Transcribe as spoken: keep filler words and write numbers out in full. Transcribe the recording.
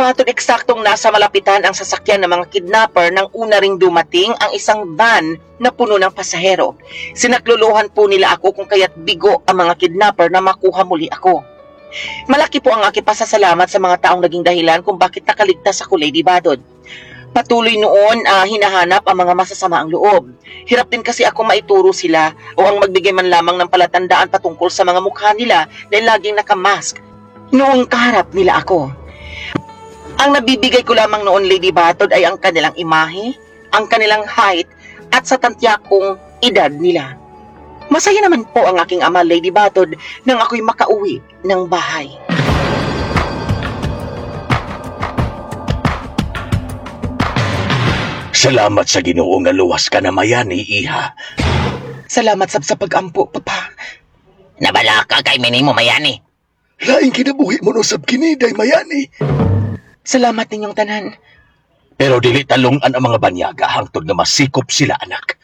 Batod eksaktong nasa malapitan ang sasakyan ng mga kidnapper nang una ring dumating ang isang van na puno ng pasahero. Sinakluluhan po nila ako kung kaya't bigo ang mga kidnapper na makuha muli ako. Malaki po ang aking pasasalamat sa mga taong naging dahilan kung bakit nakaligtas ako, Lady Batod. Patuloy noon uh, hinahanap ang mga masasama ang loob. Hirap din kasi ako maituro sila o ang magbigay man lamang ng palatandaan patungkol sa mga mukha nila dahil laging nakamask noong kaharap nila ako. Ang nabibigay ko lamang noon, Lady Batod, ay ang kanilang imahe, ang kanilang height, at sa tantyakong edad nila. Masaya naman po ang aking ama, Lady Batod, nang ako'y makauwi ng bahay. Salamat sa Ginoo nga luwas ka na mayani, iha. Salamat sab sa pag-ampo, Papa. Nabala ka kay minimo mayani. Laing kinabuhi mo no sab kini, day mayani. Salamat ninyong tanan. Pero dili talungan ang mga banyaga hangtod nga masikop sila, anak.